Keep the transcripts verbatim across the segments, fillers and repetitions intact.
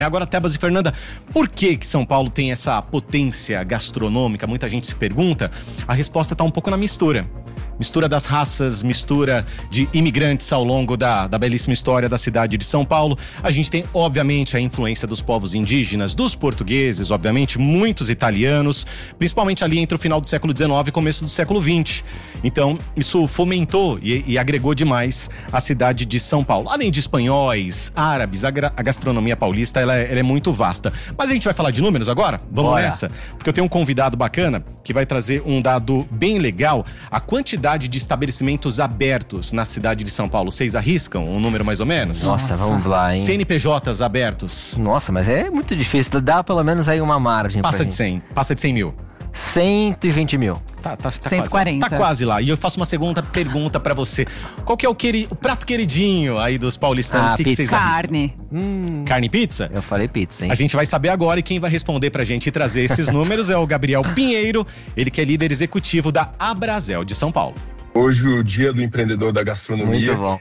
Agora, Tebas e Fernanda, por que que São Paulo tem essa potência gastronômica? Muita gente se pergunta. A resposta está um pouco na mistura. Mistura das raças, mistura de imigrantes ao longo da, da belíssima história da cidade de São Paulo. A gente tem, obviamente, a influência dos povos indígenas, dos portugueses, obviamente, muitos italianos, principalmente ali entre o final do século dezenove e começo do século vinte. Então, isso fomentou e, e agregou demais a cidade de São Paulo. Além de espanhóis, árabes, a, gra- a gastronomia paulista, ela é, ela é muito vasta. Mas a gente vai falar de números agora? Vamos Bora. nessa? Porque eu tenho um convidado bacana que vai trazer um dado bem legal. A quantidade de estabelecimentos abertos na cidade de São Paulo, vocês arriscam um número mais ou menos? Nossa, vamos lá, hein? C N P Js abertos. Nossa, mas é muito difícil. Dá pelo menos aí uma margem Passa pra de gente. cem, passa de cem mil. cento e vinte mil. Tá, tá, tá cento e quarenta. Quase, tá quase lá. E eu faço uma segunda pergunta pra você. Qual que é o, queri, o prato queridinho aí dos paulistanos? Ah, O que, que vocês arriscam? Carne. Hum, Carne e pizza? eu falei pizza, hein? A gente vai saber agora e quem vai responder pra gente e trazer esses números é o Gabriel Pinheiro, ele que é líder executivo da Abrazel de São Paulo. Hoje o dia do empreendedor da gastronomia. Muito bom.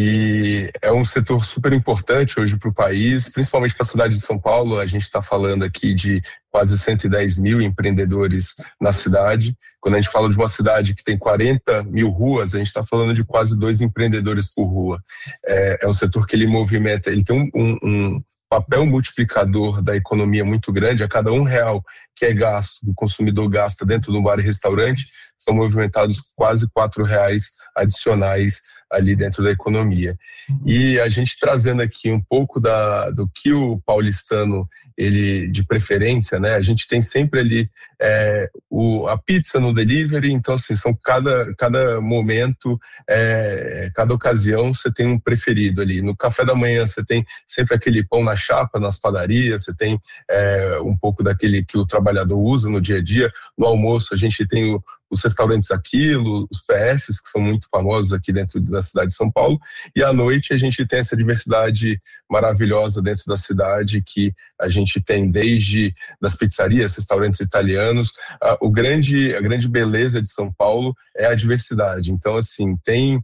E é um setor super importante hoje para o país, principalmente para a cidade de São Paulo. A gente está falando aqui de quase cento e dez mil empreendedores na cidade. Quando a gente fala de uma cidade que tem quarenta mil ruas, a gente está falando de quase dois empreendedores por rua. É, é um setor que ele movimenta, ele tem um, um, um papel multiplicador da economia muito grande. A cada um real que é gasto, o consumidor gasta dentro de um bar e restaurante, são movimentados quase quatro reais adicionais ali dentro da economia. E a gente trazendo aqui um pouco da, do que o paulistano, ele de preferência, né? A gente tem sempre ali é, o, a pizza no delivery, então assim, são cada, cada momento, é, cada ocasião você tem um preferido ali. No café da manhã você tem sempre aquele pão na chapa nas padarias, você tem é, um pouco daquele que o trabalhador usa no dia a dia. No almoço a gente tem o os restaurantes Aquilo, os P Fs, que são muito famosos aqui dentro da cidade de São Paulo, e à noite a gente tem essa diversidade maravilhosa dentro da cidade, que a gente tem desde das pizzarias, restaurantes italianos. A, o grande, a grande beleza de São Paulo é a diversidade. Então, assim, tem,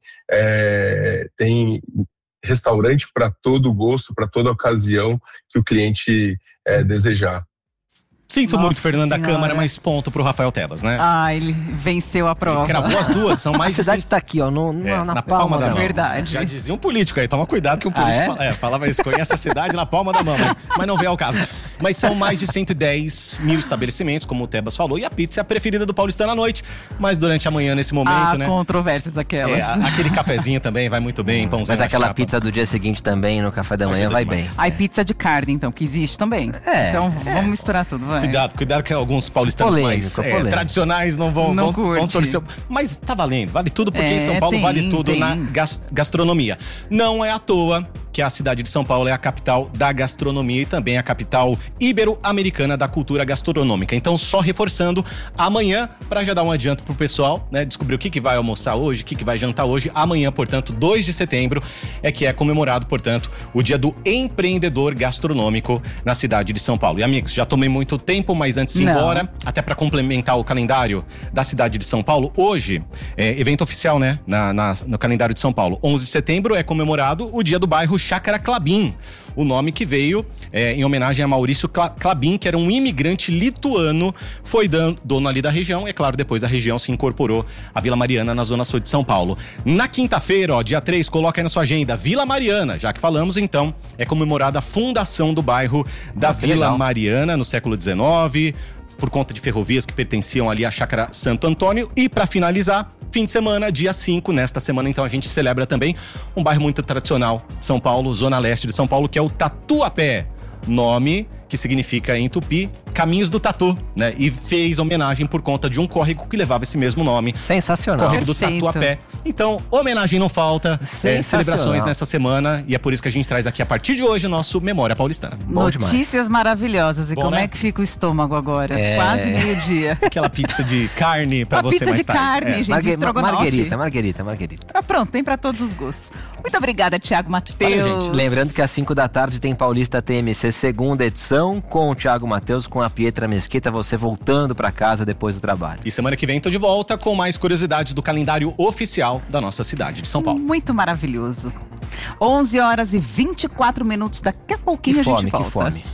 é, tem restaurante para todo gosto, para toda ocasião que o cliente é, desejar. Sinto Nossa muito, Fernanda Senhora. Câmara, mas ponto pro Rafael Tebas, né? Ah, ele venceu a prova. Ele cravou as duas, são A mais de cidade cem... tá aqui, ó, no, no- É, na, palma, da mão. Verdade. Já dizia um político aí, toma cuidado que um Ah, político é? fala- é, falava isso, conhece a cidade na palma da mão, né? Mas não vê ao caso. Mas são mais de cento e dez mil estabelecimentos, como o Tebas falou, e a pizza é a preferida do paulistano à noite, mas durante a manhã, nesse momento, Ah, né? controvérsias daquelas. É, a- aquele cafezinho também vai muito bem, pãozinho Mas na aquela chapa. pizza do dia seguinte também, no café da manhã, Ajuda vai demais. bem. Aí pizza de carne, então, que existe também. É, Então vamos misturar tudo, vai. Cuidado, cuidado que alguns paulistanos Polêmico, mais é, polêmico. tradicionais não vão, Não vão, vão curte. torcer. Mas tá valendo, vale tudo, porque É, em São Paulo tem, vale tudo tem. na gas- gastronomia. Não é à toa que a cidade de São Paulo é a capital da gastronomia e também a capital ibero-americana da cultura gastronômica. Então, só reforçando, amanhã, para já dar um adianto pro pessoal, né, descobrir o que, que vai almoçar hoje, o que, que vai jantar hoje, amanhã, portanto, dois de setembro, é que é comemorado, portanto, o dia do empreendedor gastronômico na cidade de São Paulo. E, amigos, já tomei muito tempo, mas antes de ir Não. embora, até para complementar o calendário da cidade de São Paulo, hoje, é evento oficial, né, na, na- no calendário de São Paulo, onze de setembro é comemorado o dia do bairro Chácara Klabin, o nome que veio é, em homenagem a Maurício Kla- Klabin, que era um imigrante lituano, foi dan- dono ali da região, e é claro, depois a região se incorporou à Vila Mariana, na zona sul de São Paulo. Na quinta-feira, ó, dia três, coloca aí na sua agenda, Vila Mariana, já que falamos, então, é comemorada a fundação do bairro da Ah, que Vila legal. Mariana, no século dezenove, por conta de ferrovias que pertenciam ali à Chácara Santo Antônio. E para finalizar, fim de semana, dia cinco, nesta semana, então a gente celebra também um bairro muito tradicional de São Paulo, zona leste de São Paulo, que é o Tatuapé. Nome que significa em tupi, Caminhos do Tatu, né? E fez homenagem por conta de um córrego que levava esse mesmo nome. Sensacional. Córrego do Perfeito. Tatuapé. Então, homenagem não falta. É, Sensacional. celebrações nessa semana. E é por isso que a gente traz aqui, a partir de hoje, o nosso Memória Paulistana. Bom demais. Notícias maravilhosas. E Bom, como né? é que fica o estômago agora? É. Quase meio-dia. Aquela pizza de carne pra Uma você pizza mais de tarde. carne, É. gente. Margue- estrogonofe. Marguerita, Marguerita, Marguerita. Ah, pronto, tem pra todos os gostos. Muito obrigada, Thiago Valeu, Mateus. gente. Lembrando que às cinco da tarde tem Paulista T M C segunda edição com o Thiago Mateus, com a Pietra Mesquita, você voltando pra casa depois do trabalho. E semana que vem tô de volta com mais curiosidades do calendário oficial da nossa cidade de São Paulo. Muito maravilhoso. onze horas e vinte e quatro minutos. Daqui a pouquinho Que a gente fome, volta. que fome.